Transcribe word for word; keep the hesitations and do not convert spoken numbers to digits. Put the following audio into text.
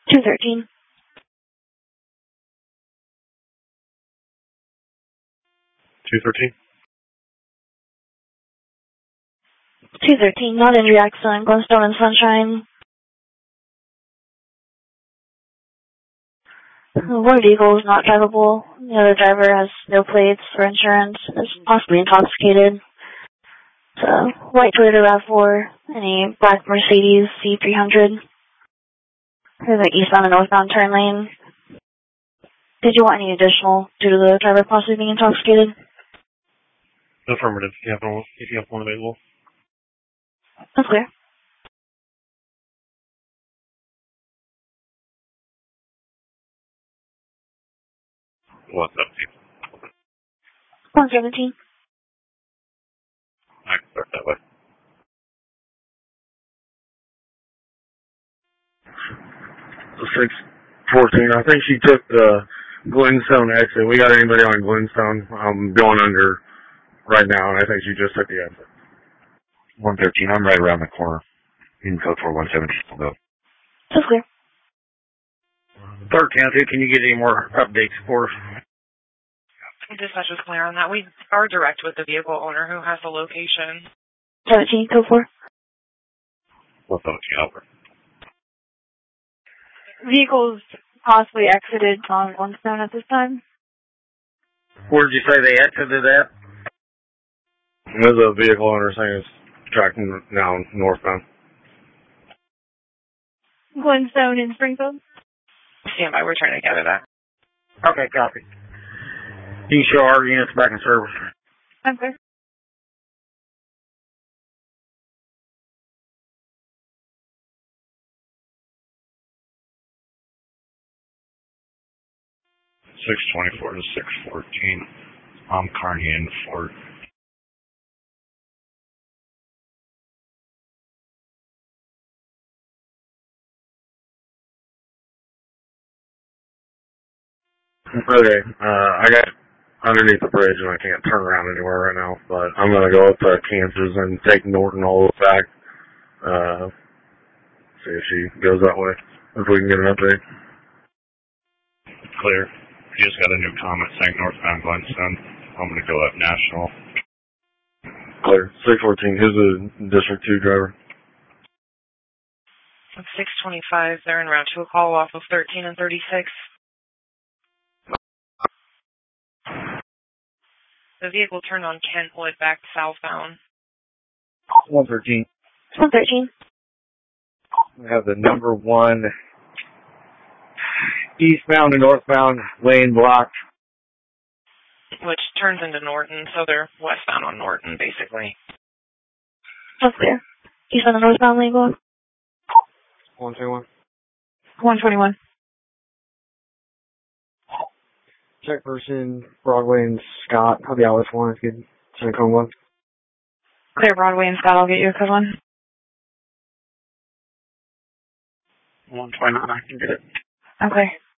two thirteen. two thirteen. two thirteen, not injury accident, Glenstone and Sunshine. One vehicle is not drivable. The other driver has no plates for insurance, is possibly intoxicated. It's a white Toyota RAV four and a black Mercedes C three hundred. There's an eastbound and northbound turn lane. Did you want any additional due to the driver possibly being intoxicated? Affirmative. If you have one, if you have one available. That's clear. What's up, people? one seventeen. I can start that way. six fourteen. I think she took the Glenstone exit. We got anybody on Glenstone? I'm going under right now, and I think she just took the exit. one thirteen. I'm right around the corner. In code for one seventeen. I'll go. That's clear. thirteen, can you get any more updates for us? Dispatch is clear on that. We are direct with the vehicle owner who has the location. seventeen, code four. What's up, Albert? Vehicles possibly exited on Glenstone at this time. Where did you say they exited at? There's a vehicle owner saying it's tracking now northbound. Glenstone in Springfield. Stand by, we're trying to gather that. Okay, copy. You can show our units back in service. Okay. six twenty-four to six fourteen. I'm Carney in Fort. Okay, uh, I got underneath the bridge and I can't turn around anywhere right now, but I'm going to go up to Kansas and take Norton all the way back. Uh, see if she goes that way, if we can get an update. Clear. We just got a new comment saying northbound Glenstone. I'm going to go up National. Clear. six fourteen, who's the District two driver? six twenty-five, they're en route to a call off of thirteen and thirty-six. The vehicle turned on Kentwood back southbound. one thirteen. one thirteen. We have the number one eastbound and northbound lane blocked. Which turns into Norton, so they're westbound on Norton, basically. That's clear. Eastbound and northbound lane block. one twenty-one. one twenty-one. Check person, Broadway and Scott. I'll be out with one if you send a code one. Clear Broadway and Scott, I'll get you a code one. one twenty-nine, I can get it. Okay.